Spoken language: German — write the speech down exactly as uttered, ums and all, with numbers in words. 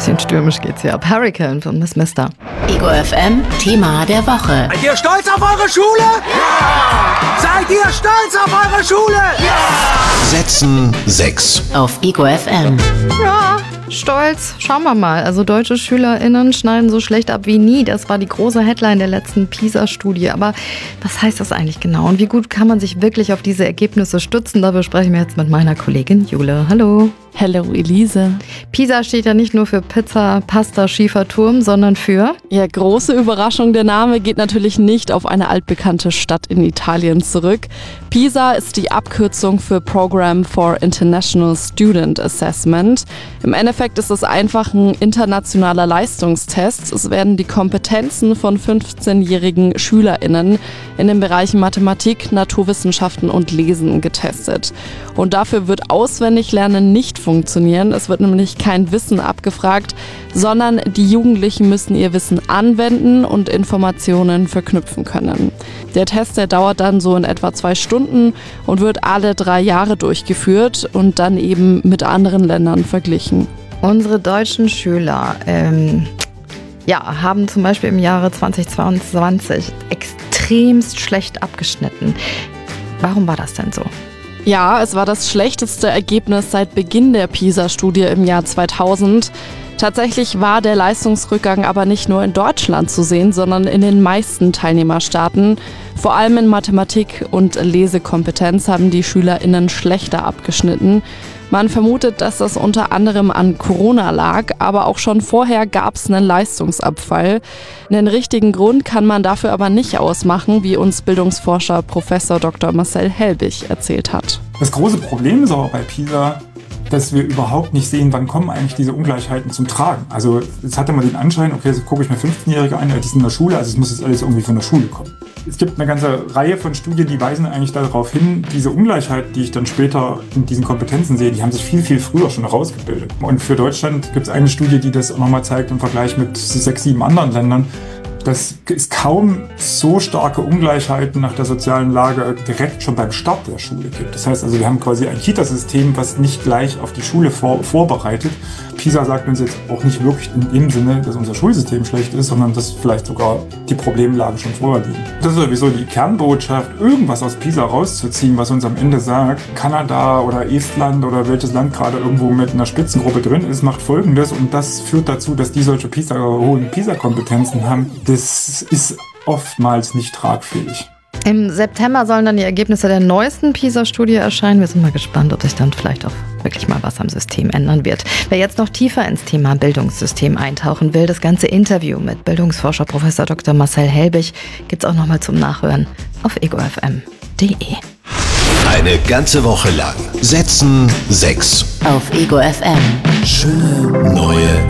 Bisschen stürmisch geht's hier ab. Hurricane von Miss Mister. Ego F M, Thema der Woche. Seid ihr stolz auf eure Schule? Ja! Seid ihr stolz auf eure Schule? Ja! Setzen sechs. Auf Ego F M. Ja, stolz. Schauen wir mal. Also deutsche SchülerInnen schneiden so schlecht ab wie nie. Das war die große Headline der letzten PISA-Studie. Aber was heißt das eigentlich genau? Und wie gut kann man sich wirklich auf diese Ergebnisse stützen? Darüber sprechen wir jetzt mit meiner Kollegin Jule. Hallo. Hallo Elise. PISA steht ja nicht nur für Pizza, Pasta, Schiefer Turm, sondern für... Ja, große Überraschung, der Name geht natürlich nicht auf eine altbekannte Stadt in Italien zurück. PISA ist die Abkürzung für Program for International Student Assessment. Im Endeffekt ist es einfach ein internationaler Leistungstest. Es werden die Kompetenzen von fünfzehnjährigen SchülerInnen in den Bereichen Mathematik, Naturwissenschaften und Lesen getestet. Und dafür wird Auswendiglernen nicht funktionieren. Es wird nämlich kein Wissen abgefragt, sondern die Jugendlichen müssen ihr Wissen anwenden und Informationen verknüpfen können. Der Test, der dauert dann so in etwa zwei Stunden und wird alle drei Jahre durchgeführt und dann eben mit anderen Ländern verglichen. Unsere deutschen Schüler ähm, ja, haben zum Beispiel im Jahre zweitausendzweiundzwanzig extremst schlecht abgeschnitten. Warum war das denn so? Ja, es war das schlechteste Ergebnis seit Beginn der PISA-Studie im Jahr zweitausend. Tatsächlich war der Leistungsrückgang aber nicht nur in Deutschland zu sehen, sondern in den meisten Teilnehmerstaaten. Vor allem in Mathematik und Lesekompetenz haben die SchülerInnen schlechter abgeschnitten. Man vermutet, dass das unter anderem an Corona lag, aber auch schon vorher gab es einen Leistungsabfall. Den richtigen Grund kann man dafür aber nicht ausmachen, wie uns Bildungsforscher Professor Doktor Marcel Helbig erzählt hat. Das große Problem ist aber bei PISA, dass wir überhaupt nicht sehen, wann kommen eigentlich diese Ungleichheiten zum Tragen. Also jetzt hat er mal den Anschein, okay, jetzt gucke ich mir fünfzehnjährige an, die sind in der Schule, also es muss jetzt alles irgendwie von der Schule kommen. Es gibt eine ganze Reihe von Studien, die weisen eigentlich darauf hin, diese Ungleichheit, die ich dann später in diesen Kompetenzen sehe, die haben sich viel, viel früher schon herausgebildet. Und für Deutschland gibt es eine Studie, die das auch nochmal zeigt im Vergleich mit sechs, sieben anderen Ländern, dass es kaum so starke Ungleichheiten nach der sozialen Lage direkt schon beim Start der Schule gibt. Das heißt also, wir haben quasi ein Kitasystem, was nicht gleich auf die Schule vor, vorbereitet. PISA sagt uns jetzt auch nicht wirklich in dem Sinne, dass unser Schulsystem schlecht ist, sondern dass vielleicht sogar die Problemlagen schon vorher liegen. Das ist sowieso die Kernbotschaft, irgendwas aus PISA rauszuziehen, was uns am Ende sagt, Kanada oder Estland oder welches Land gerade irgendwo mit einer Spitzengruppe drin ist, macht Folgendes und das führt dazu, dass die solche PISA, hohen PISA-Kompetenzen haben. Das ist oftmals nicht tragfähig. Im September sollen dann die Ergebnisse der neuesten PISA-Studie erscheinen. Wir sind mal gespannt, ob sich dann vielleicht auch wirklich mal was am System ändern wird. Wer jetzt noch tiefer ins Thema Bildungssystem eintauchen will, das ganze Interview mit Bildungsforscher Professor Doktor Marcel Helbig gibt's auch nochmal zum Nachhören auf ego f m punkt d e. Eine ganze Woche lang Setzen sechs. Auf Ego F M. Schöne neue